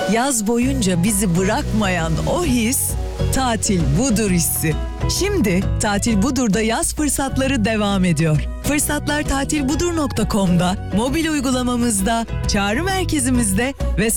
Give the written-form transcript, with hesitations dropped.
Yaz boyunca bizi bırakmayan o his, tatil budur hissi. Şimdi Tatil Budur'da yaz fırsatları devam ediyor. Fırsatlar tatilbudur.com'da, mobil uygulamamızda, çağrı merkezimizde ve